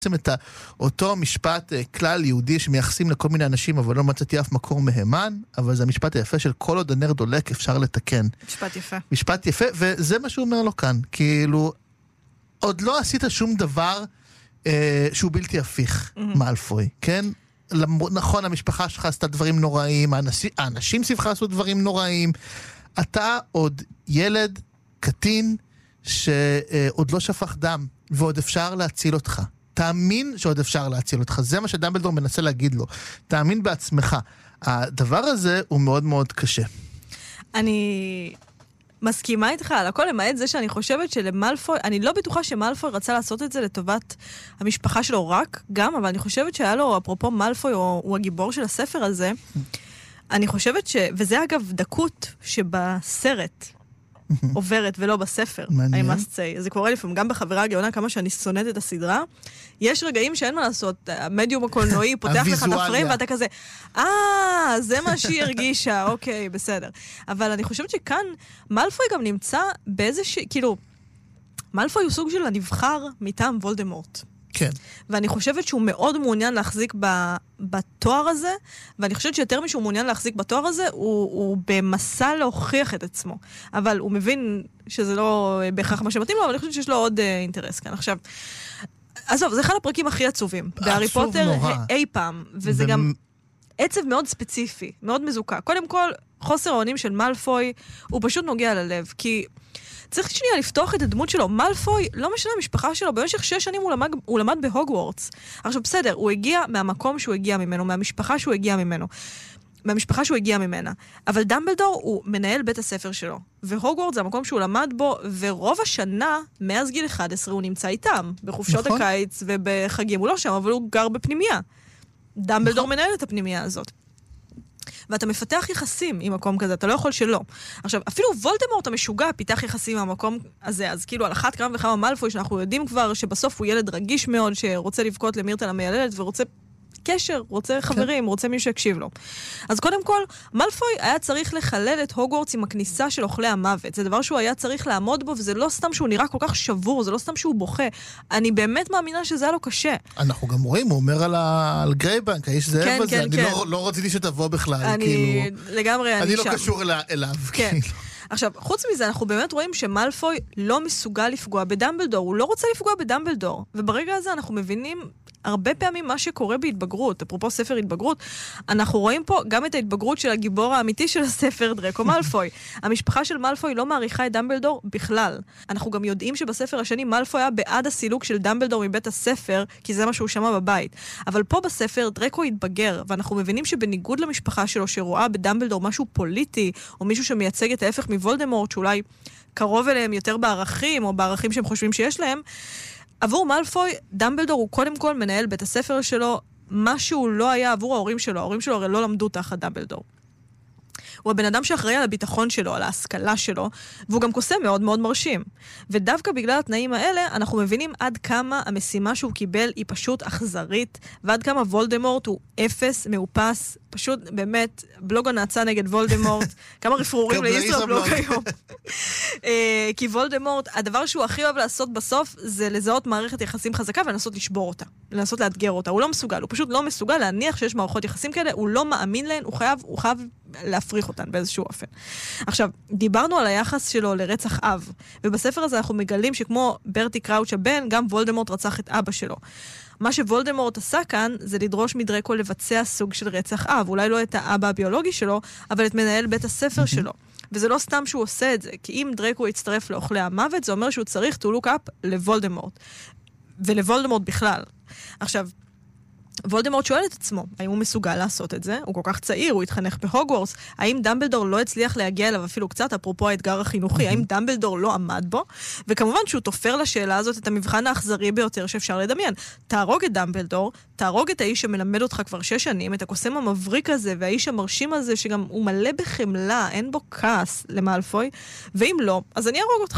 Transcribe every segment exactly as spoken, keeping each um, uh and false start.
את אותו משפט כלל יהודי שמייחסים לכל מיני אנשים, אבל לא מצאתי אף מקור מהימן, אבל זה המשפט היפה של כל עוד הנר דולק אפשר לתקן. משפט יפה. משפט יפה, וזה מה שהוא אומר לו כאן. כאילו, עוד לא עשית שום דבר אה, שהוא בלתי הפיך, mm-hmm. מאלפוי, כן? נכון, המשפחה שלך עשתה דברים נוראים, האנשים, האנשים סביבך עשו דברים נוראים, אתה עוד ילד, קטין, שעוד לא שפך דם, ועוד אפשר להציל אותך. תאמין שעוד אפשר להציל אותך. זה מה שדמבלדור מנסה להגיד לו. תאמין בעצמך. הדבר הזה הוא מאוד מאוד קשה. אני מסכימה איתך על הכל, למעט זה שאני חושבת שלמאלפוי, אני לא בטוחה שמאלפוי רצה לעשות את זה לטובת המשפחה שלו רק, גם, אבל אני חושבת שהיה לו, אפרופו מאלפוי, הוא, הוא הגיבור של הספר הזה, אני חושבת ש... וזה אגב דקות שבסרט עוברת ולא בספר, I must say. זה קורה לפעמים, גם בחברה הגאונה, כמה שאני שונאת את הסדרה, יש רגעים שאין מה לעשות, המדיום הקולנועי פותח לך את הפריים, ואתה כזה, אה, זה מה שהיא הרגישה, אוקיי, בסדר. אבל אני חושבת שכאן, מאלפוי גם נמצא באיזה ש... כאילו, מאלפוי הוא סוג של הנבחר מטעם וולדמורט. כן. ואני חושבת שהוא מאוד מעוניין להחזיק ב, בתואר הזה, ואני חושבת שיותר משהו מעוניין להחזיק בתואר הזה, הוא, הוא במסע להוכיח את עצמו. אבל הוא מבין שזה לא בהכרח מה שמתאים לו, אבל אני חושבת שיש לו עוד אה, אינטרס כאן. עכשיו, עזוב, זה אחד הפרקים הכי עצובים. בהארי פוטר אי פעם, וזה ו... גם עצב מאוד ספציפי, מאוד מזוקה. קודם כל, חוסר האונים של מאלפוי, הוא פשוט נוגע ללב, כי... צריך שנייה לפתוח את הדמות שלו. מאלפוי, לא משנה המשפחה שלו, במשך שש שנים הוא למד, הוא למד בהוגוורטס. עכשיו בסדר, הוא הגיע מהמקום שהוא הגיע ממנו, מהמשפחה שהוא הגיע ממנו, מהמשפחה שהוא הגיע ממנה. אבל דמבלדור הוא מנהל בית הספר שלו, והוגוורטס זה המקום שהוא למד בו, ורוב השנה, מאז גיל אחד עשרה, הוא נמצא איתם, בחופשות נכון. הקיץ ובחגים. הוא לא שם, אבל הוא גר בפנימייה. דמבלדור נכון. מנהל את הפנימייה הזאת. ואתה מפתח יחסים עם מקום כזה, אתה לא יכול שלא. עכשיו, אפילו וולדמורט המשוגע פיתח יחסים עם המקום הזה, אז כאילו על אחת כמה וכמה מאלפוי, שאנחנו יודעים כבר שבסוף הוא ילד רגיש מאוד, שרוצה לבכות למירטל המיילדת, ורוצה קשר, רוצה חברים, רוצה מישהו שיקשיב לו. אז קודם כל, מאלפוי היה צריך לחלל את הוגוורטס עם הכניסה של אוכלי המוות. זה דבר שהוא היה צריך לעמוד בו, וזה לא סתם שהוא נראה כל כך שבור, זה לא סתם שהוא בוכה. אני באמת מאמינה שזה היה לו קשה. אנחנו גם רואים, הוא אומר על, ה... על גרייבנק, האיש זאב כן, הזה, כן, אני כן. לא, לא רציתי שתבוא בכלל, אני כאילו... לגמרי, אני, אני שם. לא קשור אל... אליו, כן. כאילו. עכשיו, חוץ מזה, אנחנו באמת רואים שמאלפוי לא מסוגל לפגוע בדמבלדור, הוא לא רוצה לפגוע בדמבלדור, וברגע הזה אנחנו מבינים הרבה פעמים מה שקורה בהתבגרות, אפרופו ספר התבגרות, אנחנו רואים פה גם את ההתבגרות של הגיבור האמיתי של הספר, דרקו מאלפוי. המשפחה של מאלפוי לא מעריכה את דמבלדור בכלל. אנחנו גם יודעים שבספר השני מאלפוי היה בעד הסילוק של דמבלדור מבית הספר, כי זה מה שהוא שמע בבית. אבל פה בספר דרקו התבגר, ואנחנו מבינים שבניגוד למשפחה שלו שרואה בדמבלדור משהו פוליטי, או מישהו שמייצג את ההפך מוולדמורט, שאולי קרוב אליהם יותר בערכים, או בערכים שהם חושבים שיש להם, עבור מאלפוי, דמבלדור הוא קודם כל מנהל בית הספר שלו, מה שהוא לא היה עבור ההורים שלו. ההורים שלו הרי לא למדו תחת דמבלדור. הוא הבן אדם שאחראי על הביטחון שלו, על ההשכלה שלו, והוא גם קוסם מאוד מאוד מרשים. ודווקא בגלל התנאים האלה, אנחנו מבינים עד כמה המשימה שהוא קיבל היא פשוט אכזרית, ועד כמה וולדמורט הוא אפס, מאופס, פשוט באמת בלוג הנאצה נגד וולדמורט, כמה רפרורים לישראבלוג היום. כי וולדמורט, הדבר שהוא הכי אוהב לעשות בסוף, זה לזהות מערכת יחסים חזקה ולנסות לשבור אותה, לנסות לאתגר אותה. הוא לא מסוגל, הוא פשוט לא מסוגל להניח שיש מערכות יחסים כאלה, הוא לא מאמין להן, הוא חייב, הוא חייב להפריך אותן באיזשהו אופן. עכשיו, דיברנו על היחס שלו לרצח אב, ובספר הזה אנחנו מגלים שכמו ברטי קראוץ' הבן, גם וולדמורט רצח את אבא שלו. מה שוולדמורט עשה כאן, זה לדרוש מדרקו לבצע סוג של רצח אב, אולי לא את האבא הביולוגי שלו, אבל את מנהל בית הספר שלו. וזה לא סתם שהוא עושה את זה, כי אם דרקו יצטרף לאוכלי המוות, זה אומר שהוא צריך to look up לוולדמורט, ולוולדמורט בכלל. עכשיו, וולדמורט שואל את עצמו, האם הוא מסוגל לעשות את זה? הוא כל כך צעיר, הוא התחנך בהוגוורטס. האם דמבלדור לא הצליח להגיע אליו אפילו קצת, אפרופו האתגר החינוכי? האם דמבלדור לא עמד בו? וכמובן שהוא תופר לשאלה הזאת את המבחן האכזרי ביותר שאפשר לדמיין. תהרוג את דמבלדור, תהרוג את האיש שמלמד אותך כבר שש שנים, את הקוסם המבריק הזה, והאיש המרשים הזה שגם הוא מלא בחמלה, אין בו כעס למאלפוי, ואם לא, אז אני ארוג אותך.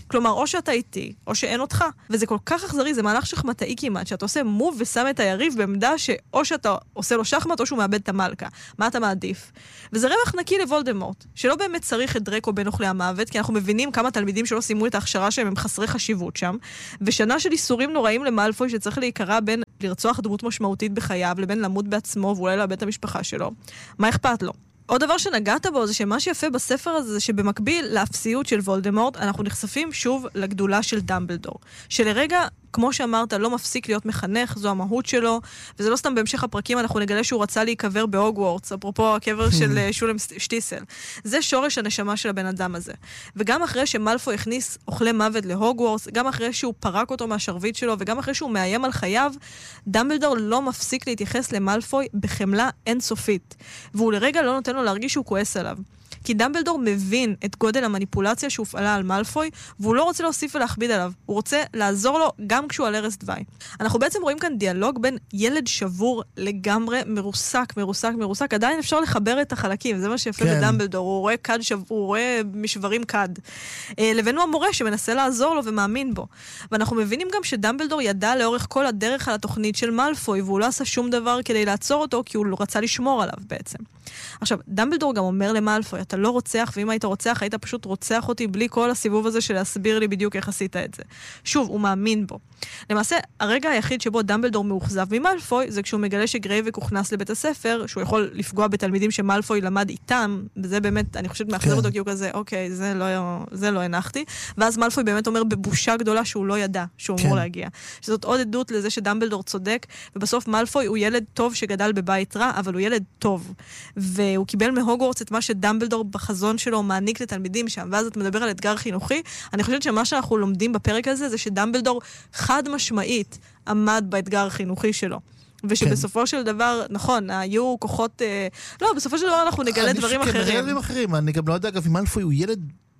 כלומר, או שאתה איתי, או שאין אותך. וזה כל כך אכזרי, זה מהלך שחמטאי כמעט, שאתה עושה מוב ושם את היריב בעמדה שאו שאתה עושה לו שחמט, או שהוא מאבד את המלכה. מה אתה מעדיף? וזה רווח נקי לוולדמורט, שלא באמת צריך את דרקו בין אוכלי המוות, כי אנחנו מבינים כמה תלמידים שלא סיימו את ההכשרה שהם הם חסרי חשיבות שם, ושנה של איסורים נוראים למאלפוי שצריך להיקרא בין לרצוח דמות משמעותית בחייו, לבין למות בעצמו ואולי לאבד את המשפחה שלו. מה אכפת לו? עוד דבר שנגעת בו זה שמה שיפה בספר הזה זה שבמקביל לאפסיות של וולדמורט אנחנו נחשפים שוב לגדולה של דמבלדור. שלרגע, כמו שאמרת, לא מפסיק להיות מחנך, זו המהות שלו, וזה לא סתם בהמשך הפרקים, אנחנו נגלה שהוא רצה להיקבר בהוגוורטס, אפרופו הקבר של שולם שטיסל. זה שורש הנשמה של הבן אדם הזה. וגם אחרי שמאלפוי הכניס אוכלי מוות להוגוורטס, גם אחרי שהוא פרק אותו מהשרביט שלו, וגם אחרי שהוא מאיים על חייו, דמבלדור לא מפסיק להתייחס למאלפוי בחמלה אינסופית. והוא לרגע לא נותן לו להרגיש שהוא כועס עליו. כי דמבלדור מבין את גודל המניפולציה שהופעלה על מאלפוי, והוא לא רוצה להוסיף ולהכביד עליו. הוא רוצה לעזור לו גם כשהוא על ערש דווי. אנחנו בעצם רואים כאן דיאלוג בין ילד שבור לגמרי מרוסק, מרוסק, מרוסק. עדיין אפשר לחבר את החלקים, זה מה שיפה כן. בדמבלדור. הוא רואה קד שבור, הוא רואה משברים קד. לבינו המורה שמנסה לעזור לו ומאמין בו. ואנחנו מבינים גם שדמבלדור ידע לאורך כל הדרך על התוכנית של מאלפוי, והוא לא עשה שום דבר כדי לעצור אותו, כי הוא רצה לשמור עליו בעצם. עכשיו, דמבלדור גם אומר למאלפוי, אתה לא רוצח, ואם היית רוצח, היית פשוט רוצח אותי בלי כל הסיבוב הזה של להסביר לי בדיוק איך עשית את זה. שוב, הוא מאמין בו. למעשה, הרגע היחיד שבו דמבלדור מאוכזב ממאלפוי, זה כשהוא מגלה שגרייבק הוכנס לבית הספר, שהוא יכול לפגוע בתלמידים שמאלפוי למד איתם, וזה באמת, אני חושבת, מאכזב אותו, כי הוא כזה, אוקיי, זה לא, זה לא הנחתי. ואז מאלפוי באמת אומר בבושה גדולה שהוא לא ידע, שהוא אמור להגיע. שזאת עוד עדות לזה שדמבלדור צודק, ובסוף מאלפוי הוא ילד טוב שגדל בבית רע, אבל הוא ילד טוב. והוא קיבל מהוגוורטס את מה שדמבלדור בחזון שלו מעניק לתלמידים שם, ואז אתה מדבר על אתגר חינוכי. אני חושבת שמה שאנחנו לומדים בפרק הזה זה שדמבלדור חד משמעית עמד באתגר החינוכי שלו. ושבסופו כן. של דבר, נכון, היו כוחות... אה, לא, בסופו של דבר אנחנו נגלה דברים אחרים. אני דברים אחרים. אני גם לא יודע, אגב, אם מאלפוי הוא ילד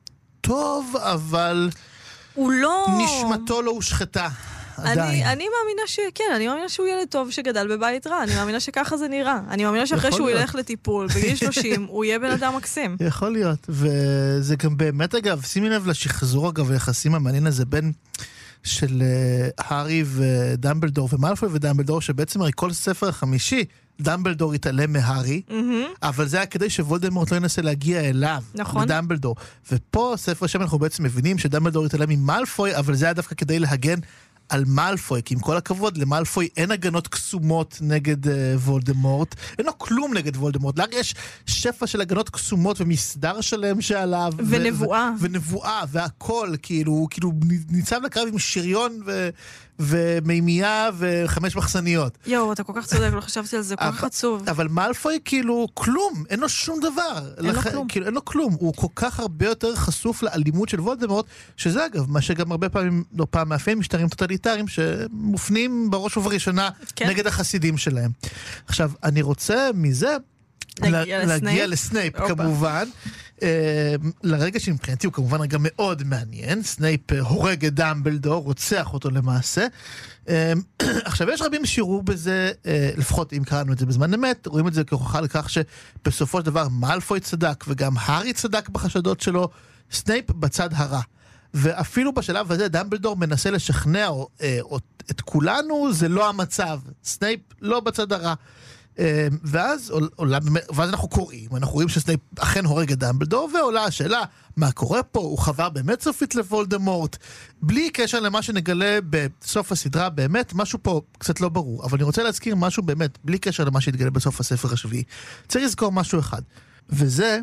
טוב, אבל... הוא לא... נשמתו לא הושחתה. אני, אני מאמינה ש... כן, אני מאמינה שהוא ילד טוב שגדל בבית רע. אני מאמינה שככה זה נראה. אני מאמינה שאחרי שהוא להיות. ילך לטיפול, בגיל שלושים, הוא יהיה בן אדם מקסים. יכול להיות. וזה גם באמת, אגב, שימי לב לשחזור, אגב, היחסים המעניין הזה בין של uh, הארי ודמבלדור ומאלפוי ודמבלדור, שבעצם הרי כל ספר החמישי, דמבלדור התעלם מהארי, mm-hmm. אבל זה היה כדי שוולדמורט לא ינסה להגיע אליו, נכון. לדמבלדור. ופה, ספר שם, אנחנו בעצם מבינים שדמבלדור התעלם ממאלפוי, אבל זה היה דווקא כדי להגן על מאלפוי, כי עם כל הכבוד, למאלפוי אין הגנות קסומות נגד uh, וולדמורט, אין לו כלום נגד וולדמורט, לארי יש שפע של הגנות קסומות ומסדר שלם שעליו. ונבואה. ו- ונבואה, והכל, כאילו, כאילו ניצב לקרב עם שריון ו... ומימייה וחמש מחסניות. יואו, אתה כל כך צודק, לא חשבתי על זה, כל כך עצוב. אבל מאלפוי כאילו כלום, אין לו שום דבר. אין לו כלום. כאילו, אין לו כלום. הוא כל כך הרבה יותר חשוף לאלימות של וולדמורט, שזה אגב, מה שגם הרבה פעמים, לא פעם מאפיין משטרים טוטליטריים, שמופנים בראש ובראשונה כן. נגד החסידים שלהם. עכשיו, אני רוצה מזה להגיע, להגיע לסנייפ, אופה. כמובן. Uh, לרגע שמבחינתי הוא כמובן רגע מאוד מעניין. סנייפ uh, הורג את דמבלדור, רוצח אותו למעשה. uh, עכשיו יש רבים שיראו בזה, uh, לפחות אם קראנו את זה בזמן אמת, רואים את זה כהוכחה לכך שבסופו של דבר מאלפוי צדק וגם הארי צדק בחשדות שלו, סנייפ בצד הרע. ואפילו בשלב הזה דמבלדור מנסה לשכנע uh, את כולנו, זה לא המצב. סנייפ לא בצד הרע. ואז, ואז אנחנו קוראים, אנחנו רואים שסנייפ אכן הורג את דמבלדור, ועולה השאלה, מה קורה פה? הוא חבר באמת סופית לוולדמורט, בלי קשר למה שנגלה בסוף הסדרה, באמת, משהו פה קצת לא ברור, אבל אני רוצה להזכיר משהו באמת, בלי קשר למה שהתגלה בסוף הספר השביעי. צריך לזכור משהו אחד, וזה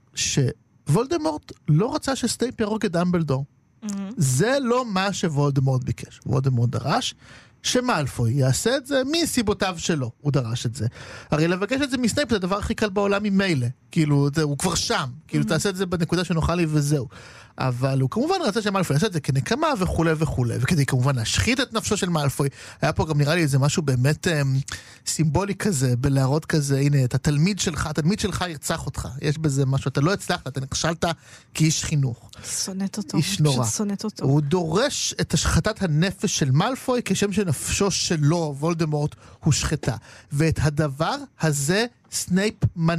שוולדמורט לא רצה שסנייפ יהרוג את דמבלדור. Mm-hmm. זה לא מה שוולדמורט ביקש. וולדמורט דרש שמאלפוי יעשה את זה מסיבותיו שלו, הוא דרש את זה. הרי לבקש את זה מסנייפ זה הדבר הכי קל בעולם ממילא, כאילו, זה, הוא כבר שם, כאילו, mm-hmm. תעשה את זה בנקודה שנוחה לי וזהו. אבל הוא כמובן רצה שמאלפוי יעשה את זה כנקמה וכו' וכו', וכדי כמובן להשחית את נפשו של מאלפוי. היה פה גם נראה לי איזה משהו באמת אה, סימבולי כזה, בלהראות כזה, הנה, את התלמיד שלך, התלמיד שלך ירצח אותך. יש בזה משהו, אתה לא הצלחת, אתה נכשלת כאיש חינוך. שונאת אותו, איש נורא. שונאת אותו. הוא דורש את השחטת הנפש של מאלפוי, כשם שנפשו שלו, וולדמורט, הוא שחטה. ואת הדבר הזה סנייפ מנע.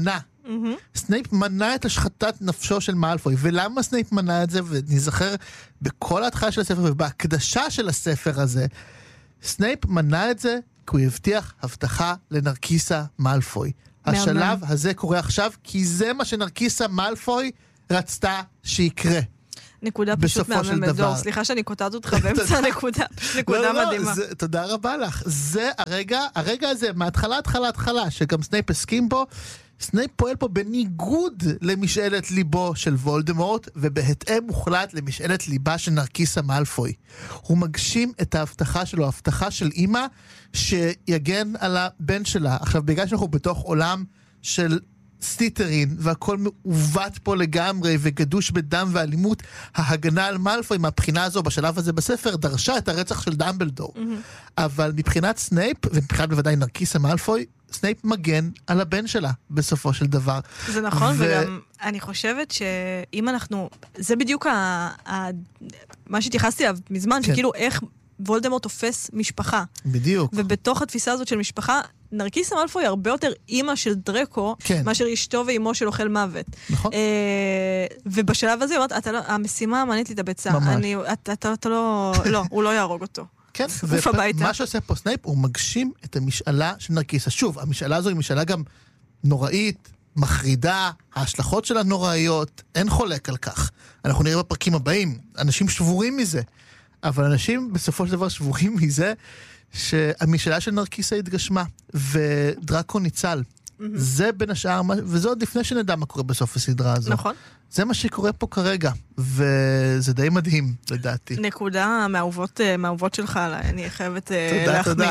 סנייפ מנע את השחטת נפשו של מאלפוי, ולמה סנייפ מנע את זה, ונזכר בכל ההתחלה של הספר, ובהקדשה של הספר הזה, סנייפ מנע את זה, כי הוא הבטיח הבטחה לנרקיסה מאלפוי. השלב הזה קורה עכשיו, כי זה מה שנרקיסה מאלפוי רצתה שיקרה. נקודה פשוט מהממת, דור. סליחה שאני קוטעת אותך באמצע הנקודה. נקודה מדהימה. תודה רבה לך. זה הרגע, הרגע הזה, מההתחלה, התחלה, התחלה, שגם סנייפ הסכים בו, סנייפ פועל פה בניגוד למשאלת ליבו של וולדמורט, ובהתאם מוחלט למשאלת ליבה של נרקיסה מאלפוי. הוא מגשים את ההבטחה שלו, ההבטחה של אמא, שיגן על הבן שלה. עכשיו, בגלל שאנחנו בתוך עולם של סטיטרין, והכל מעוות פה לגמרי, וגדוש בדם ואלימות, ההגנה על מאלפוי, מהבחינה הזו, בשלב הזה בספר, דרשה את הרצח של דמבלדור. Mm-hmm. אבל מבחינת סנייפ, ומבחינת בוודאי נרקיסה מאלפוי, סנייפ מגן על הבן שלה, בסופו של דבר. זה נכון, ו... וגם אני חושבת שאם אנחנו, זה בדיוק ה... ה... מה שהתייחסתי עליו מזמן, כן. שכאילו איך וולדמורט תופס משפחה. בדיוק. ובתוך התפיסה הזאת של משפחה, נרקיסה מאלפוי היא הרבה יותר אימא של דרקו, כן. מאשר אשתו ואימו של אוכל מוות. נכון. אה, ובשלב הזה, אומרת, לא, המשימה מענית לי את הביצה. ממש. אני, אתה, אתה, אתה לא, לא, הוא לא יהרוג אותו. כן, ומה שעושה פה סנייפ, הוא מגשים את המשאלה של נרקיסה. שוב, המשאלה הזו היא משאלה גם נוראית, מחרידה, ההשלכות שלה נוראיות, אין חולק על כך. אנחנו נראה בפרקים הבאים, אנשים שבורים מזה, אבל אנשים בסופו של דבר שבורים מזה, שהמשאלה של נרקיסה התגשמה, ודרקו ניצל. Mm-hmm. זה בין השאר, וזה עוד לפני שנדע מה קורה בסוף הסדרה הזו. נכון. זה מה שקורה פה כרגע, וזה די מדהים, לדעתי. נקודה מהאהובות, מהאהובות שלך, אני חייבת תודה, להחמיא. תודה.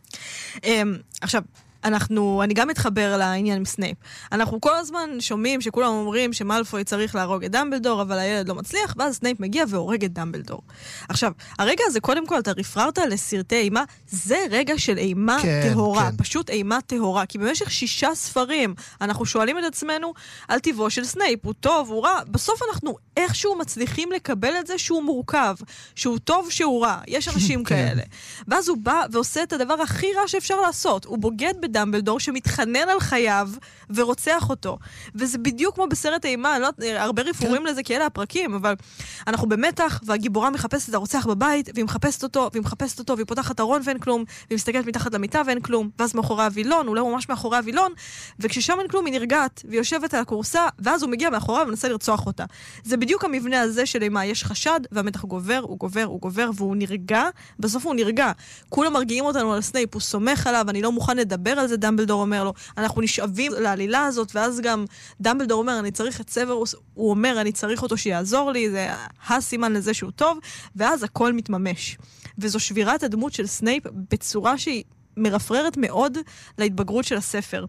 עכשיו, אנחנו, אני גם מתחבר לעניין עם סנייפ. אנחנו כל הזמן שומעים שכולם אומרים שמאלפוי צריך להרוג את דמבלדור, אבל הילד לא מצליח, ואז סנייפ מגיע והורג את דמבלדור. עכשיו, הרגע הזה, קודם כל, אתה רפררת לסרטי אימה, זה רגע של אימה כן, טהורה, כן. פשוט אימה טהורה, כי במשך שישה ספרים, אנחנו שואלים את עצמנו על טבעו של סנייפ, הוא טוב, הוא רע, בסוף אנחנו איכשהו מצליחים לקבל את זה שהוא מורכב, שהוא טוב, שהוא רע, יש אנשים כאלה. ואז הוא בא ועושה את הדבר הכי רע שאפשר לעשות, הוא בוגד דמבלדור שמתחנן על חייו ורוצח אותו. וזה בדיוק כמו בסרט אימה, לא, הרבה רפורים לזה כי אלה הפרקים, אבל אנחנו במתח, והגיבורה מחפשת את הרוצח בבית, והיא מחפשת אותו, והיא מחפשת אותו, והיא פותחת ארון ואין כלום, והיא מסתכלת מתחת למיטה ואין כלום, ואז מאחורי הווילון, אולי ממש מאחורי הווילון, וכששם אין כלום היא נרגעת, והיא יושבת על הקורסה, ואז הוא מגיע מאחוריו ומנסה לרצוח אותה. זה בדיוק המבנה הזה של אימה, יש חשד, והמתח גובר, הוא גובר, הוא גובר, והוא נרגע, בסוף הוא נרגע. כולם מרגיעים אותנו על סנייפ, הוא סומך עליו, אני לא מוכן לדבר על זה, דמבלדור אומר לו, אנחנו נשאבים לעלילה הזאת, ואז גם דמבלדור אומר, אני צריך את סוורוס, הוא אומר, אני צריך אותו שיעזור לי, זה הסימן לזה שהוא טוב, ואז הכל מתממש. וזו שבירת הדמות של סנייפ בצורה שהיא מרפררת מאוד להתבגרות של הספר.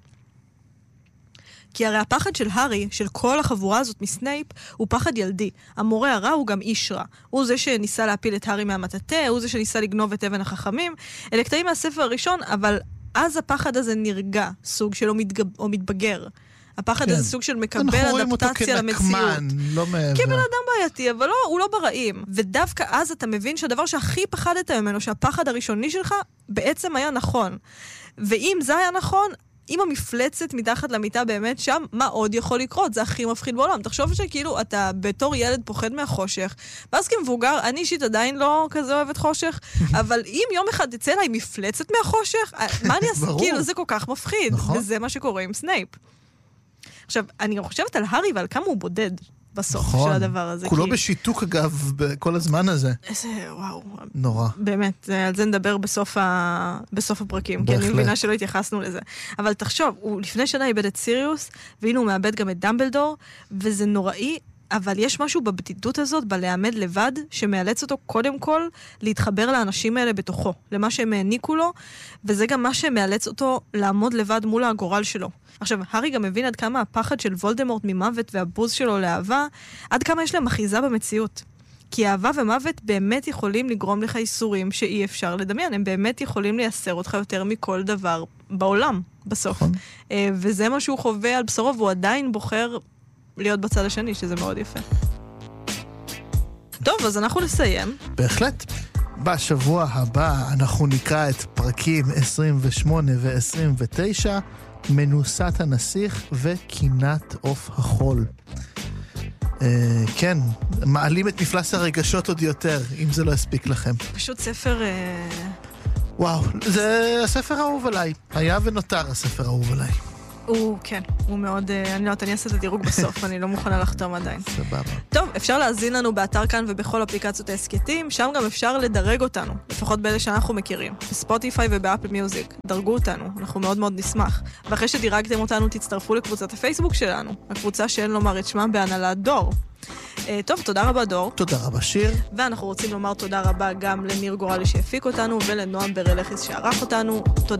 כי הרי הפחד של הארי, של כל החבורה הזאת מסנייפ, הוא פחד ילדי. המורה הרע הוא גם איש רע. הוא זה שניסה להפיל את הארי מהמטאטה, הוא זה שניסה לגנוב את אבן החכמים. אלה קטעים מהספר הראשון, אבל אז הפחד הזה נרגע, סוג שלו מתגב, או מתבגר. הפחד כן. הזה סוג של מקבל אדפטציה למציאות. לא מעבר. כבן אדם בעייתי, אבל לא, הוא לא ברעים. ודווקא אז אתה מבין שהדבר שהכי פחדת ממנו, שהפחד הראשוני שלך, בעצם היה נכון. ואם זה היה נכון, אם המפלצת מתחת למיטה באמת שם, מה עוד יכול לקרות? זה הכי מפחיד בעולם. תחשוב שכאילו אתה בתור ילד פוחד מהחושך, ואז כמבוגר, אני אישית עדיין לא כזה אוהבת חושך, אבל אם יום אחד תצא אליי מפלצת מהחושך, מה אני אעשה? כאילו זה כל כך מפחיד. וזה מה שקורה עם סנייפ. עכשיו, אני חושבת על הארי ועל כמה הוא בודד בסוף נכון. של הדבר הזה. כולו כי... בשיתוק אגב, בכל הזמן הזה. איזה, וואו. נורא. באמת, על זה נדבר בסוף, ה... בסוף הפרקים, בהחלט. כי אני מבינה שלא התייחסנו לזה. אבל תחשוב, הוא לפני שנה איבד את סיריוס, והנה הוא מאבד גם את דמבלדור, וזה נוראי, אבל יש משהו בבדידות הזאת, בלעמד לבד, שמאלץ אותו קודם כל להתחבר לאנשים האלה בתוכו, למה שהם העניקו לו, וזה גם מה שמאלץ אותו לעמוד לבד מול הגורל שלו. עכשיו, הארי גם מבין עד כמה הפחד של וולדמורט ממוות והבוז שלו לאהבה, עד כמה יש להם אחיזה במציאות. כי אהבה ומוות באמת יכולים לגרום לך איסורים שאי אפשר לדמיין. הם באמת יכולים לייסר אותך יותר מכל דבר בעולם, בסוף. וזה מה שהוא חווה על בשרו, והוא עדיין בוחר להיות בצד השני, שזה מאוד יפה. טוב, אז אנחנו נסיים. בהחלט. בשבוע הבא אנחנו נקרא את פרקים עשרים ושמונה ו-עשרים ותשע, מנוסת הנסיך וקינת עוף החול. Uh, כן, מעלים את מפלס הרגשות עוד יותר, אם זה לא יספיק לכם. פשוט ספר... Uh... וואו, זה הספר האהוב עליי. היה ונותר הספר האהוב עליי. הוא, כן, הוא מאוד... Uh, אני לא יודעת, אני אעשה את הדירוג בסוף, אני לא מוכנה לחתום עדיין. סבבה. טוב, אפשר להזין לנו באתר כאן ובכל אפליקציות העסקתים, שם גם אפשר לדרג אותנו, לפחות באלה שאנחנו מכירים. בספוטיפיי ובאפל מיוזיק. דרגו אותנו, אנחנו מאוד מאוד נשמח. ואחרי שדירגתם אותנו, תצטרפו לקבוצת הפייסבוק שלנו, הקבוצה שאין לומר את שמה בהנהלת דור. טוב, תודה רבה דור. תודה רבה שיר. ואנחנו רוצים לומר תודה רבה גם לניר גורלי שהפיק אותנו ולנועם ברלכיס שערך אותנו. תודה.